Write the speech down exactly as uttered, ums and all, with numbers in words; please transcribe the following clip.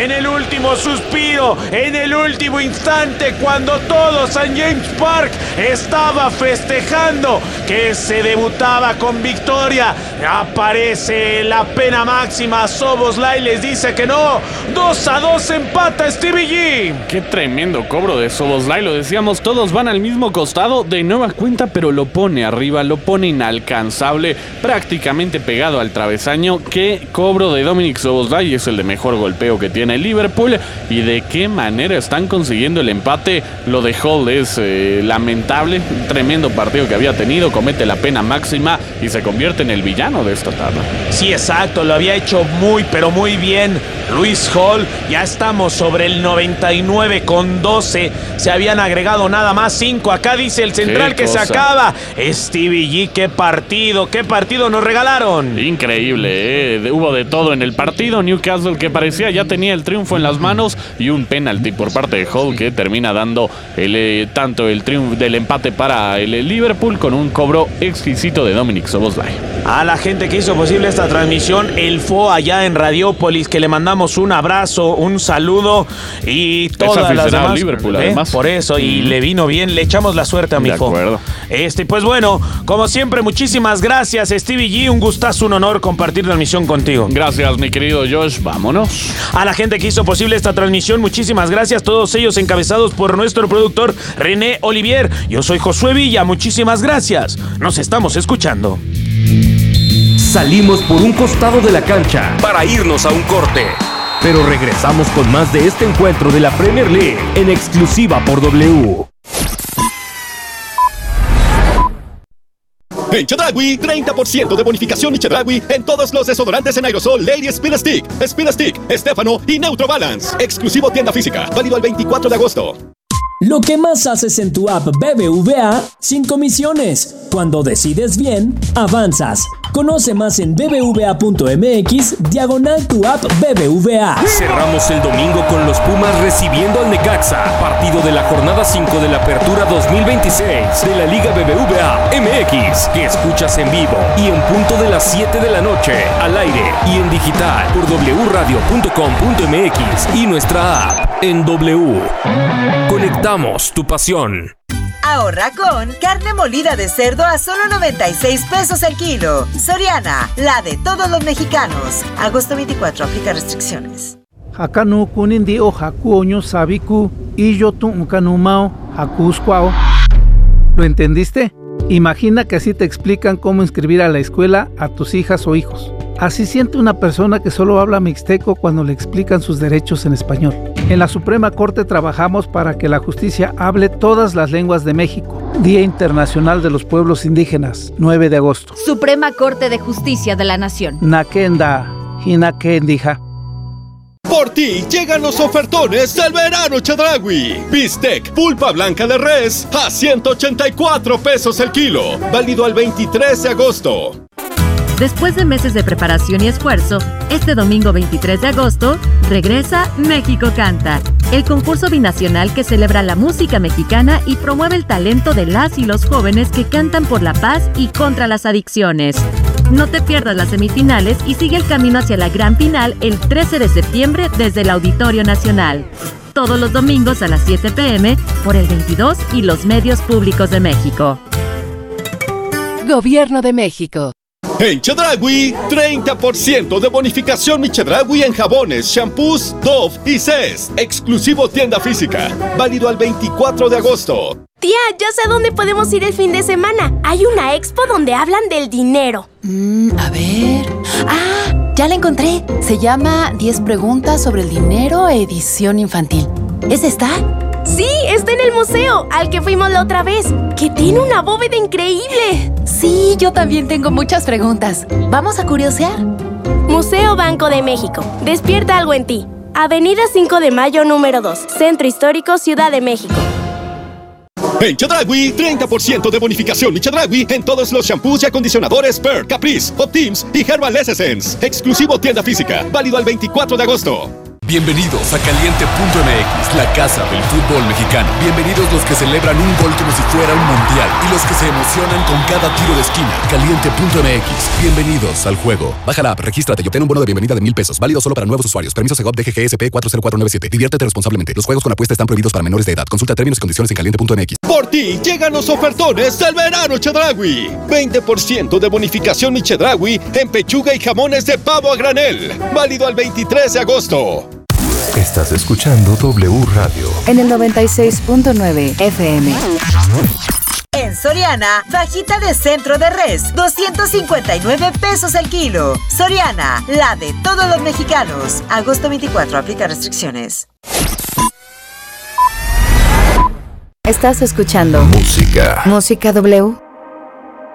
en el último suspiro, en el último instante, cuando todo Saint James Park estaba festejando que se debutaba con victoria, aparece la pena máxima. Szoboszlai les dice que no. dos a dos empata Stevie G. Qué tremendo cobro de Szoboszlai, lo decíamos, todos van al mismo costado de nueva cuenta, pero lo pone arriba, lo pone inalcanzable, prácticamente pegado al travesaño. Qué cobro de Dominik Szoboszlai, es el de mejor golpeo que tiene el Liverpool, y de qué manera están consiguiendo el empate. Lo de Hall es eh, lamentable, un tremendo partido que había tenido, comete la pena máxima y se convierte en el villano de esta tabla. Sí, exacto, lo había hecho muy, pero muy bien Lewis Hall. Ya estamos sobre el noventa y nueve con doce, se habían agregado nada más cinco. Acá dice el central que se acaba. Stevie G, qué partido, qué partido nos regalaron. Increíble, ¿eh? Hubo de todo en el partido. Newcastle, que parecía ya tenía el triunfo en las manos, y un penalti por parte de Hall que termina dando el, eh, tanto el triunfo del empate para el, el Liverpool, con un cobro exquisito de Dominik Szoboszlai. A la gente que hizo posible esta transmisión, el F O allá en Radiópolis, que le mandamos un abrazo, un saludo, y todas las demás. Liverpool, ¿eh? además. Por eso, y mm. le vino bien, le echamos la suerte a mi F O. De acuerdo. Este, pues bueno, como siempre, muchísimas gracias, Stevie G, un gustazo, un honor compartir transmisión contigo. Gracias, mi querido Josh, vámonos. A la gente que hizo posible esta transmisión, muchísimas gracias, todos ellos encabezados por nuestro productor René Olivier. Yo soy Josué Villa, muchísimas gracias, nos estamos escuchando. Salimos por un costado de la cancha para irnos a un corte, pero regresamos con más de este encuentro de la Premier League en exclusiva por W. En Chedraui, treinta por ciento de bonificación y Chedraui en todos los desodorantes en aerosol Lady Spill Stick, Spill Stick, Stefano y Neutro Balance. Exclusivo tienda física, válido el veinticuatro de agosto. Lo que más haces en tu app B B V A sin comisiones. Cuando decides bien, avanzas. Conoce más en bbva.mx diagonal tu app B B V A. Cerramos el domingo con los Pumas recibiendo al Necaxa, partido de la jornada cinco de la Apertura dos mil veintiséis de la Liga B B V A M X, que escuchas en vivo y en punto de las siete de la noche, al aire y en digital por doble u radio punto com punto m x y nuestra app en W. Conectamos tu pasión. Ahorra con carne molida de cerdo a solo noventa y seis pesos el kilo. Soriana, la de todos los mexicanos. Agosto veinticuatro, aplica restricciones. Hakanu kunindi o hakuoño sabiku y yo tu kanumao hakuskwao. ¿Lo entendiste? Imagina que así te explican cómo inscribir a la escuela a tus hijas o hijos. Así siente una persona que solo habla mixteco cuando le explican sus derechos en español. En la Suprema Corte trabajamos para que la justicia hable todas las lenguas de México. Día Internacional de los Pueblos Indígenas, nueve de agosto. Suprema Corte de Justicia de la Nación. Nakenda, Hinakendija. Por ti llegan los ofertones del verano Chedraui. Bistec, pulpa blanca de res a ciento ochenta y cuatro pesos el kilo. Válido al veintitrés de agosto. Después de meses de preparación y esfuerzo, este domingo veintitrés de agosto regresa México Canta, el concurso binacional que celebra la música mexicana y promueve el talento de las y los jóvenes que cantan por la paz y contra las adicciones. No te pierdas las semifinales y sigue el camino hacia la gran final el trece de septiembre desde el Auditorio Nacional. Todos los domingos a las siete pe eme por el veintidós y los medios públicos de México. Gobierno de México. En Chedraui, treinta por ciento de bonificación mi Chedraui en jabones, shampoos, Dove y Cés. Exclusivo tienda física. Válido al veinticuatro de agosto. Tía, ya sé a dónde podemos ir el fin de semana. Hay una expo donde hablan del dinero. Mm, a ver... ¡Ah! Ya la encontré. Se llama diez preguntas sobre el dinero, edición infantil. ¿Es esta? Sí, está en el museo, al que fuimos la otra vez, que tiene una bóveda increíble. Sí, yo también tengo muchas preguntas. ¿Vamos a curiosear? Museo Banco de México. Despierta algo en ti. Avenida cinco de mayo, número dos. Centro Histórico, Ciudad de México. En Chedraui, treinta por ciento de bonificación y Chedraui en todos los shampoos y acondicionadores Per, Caprice, Optims y Herbal Essence. Exclusivo tienda física. Válido al veinticuatro de agosto. Bienvenidos a Caliente punto M X, la casa del fútbol mexicano. Bienvenidos los que celebran un gol como si fuera un mundial y los que se emocionan con cada tiro de esquina. Caliente punto M X, bienvenidos al juego. Baja la app, regístrate y obtén un bono de bienvenida de mil pesos, válido solo para nuevos usuarios. Permiso Segov D G G S P cuatro cero cuatro nueve siete. Diviértete responsablemente. Los juegos con apuesta están prohibidos para menores de edad. Consulta términos y condiciones en caliente punto M X. Por ti llegan los ofertones del verano Chedraui. veinte por ciento de bonificación Mi Chedraui en pechuga y jamones de pavo a granel. Válido al veintitrés de agosto. Estás escuchando W Radio. En el noventa y seis punto nueve F M. En Soriana, fajita de centro de res, doscientos cincuenta y nueve pesos el kilo. Soriana, la de todos los mexicanos. Agosto veinticuatro, aplica restricciones. Estás escuchando Música. Música W.